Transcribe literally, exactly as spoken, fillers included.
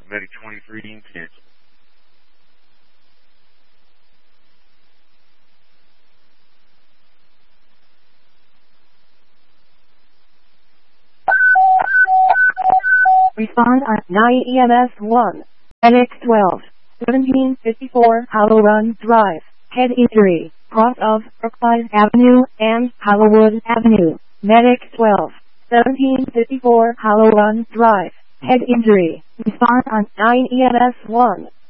Medic twenty-three being canceled. Respond on nine E M S one. Medic twelve. seventeen fifty-four Hollow Run Drive. Head injury. Cross of Brookline Avenue and Hollywood Avenue. Medic twelve. seventeen fifty-four Hollow Run Drive. Head injury. Respond on nine E M S one.